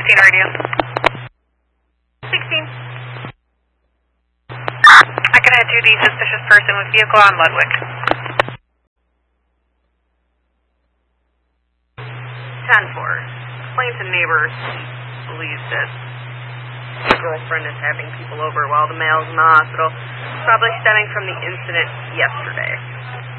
16 radio. 16. I can add 2D suspicious person with vehicle on Ludwig. 10-4. Explain to neighbors believes that the girlfriend is having people over while the male's in the hospital, probably stemming from the incident yesterday.